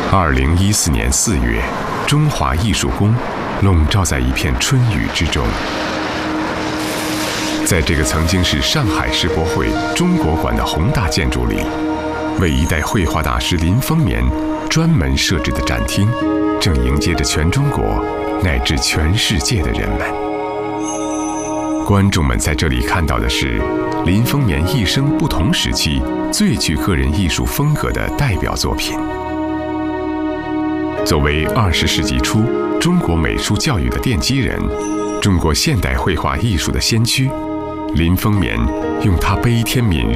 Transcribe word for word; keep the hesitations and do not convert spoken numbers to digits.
二零一四年四月，中华艺术宫笼罩在一片春雨之中。在这个曾经是上海世博会中国馆的宏大建筑里，为一代绘画大师林风眠专门设置的展厅，正迎接着全中国乃至全世界的人们。观众们在这里看到的是林风眠一生不同时期最具个人艺术风格的代表作品。作为二十世纪初中国美术教育的奠基人，中国现代绘画艺术的先驱，林风眠用他悲天悯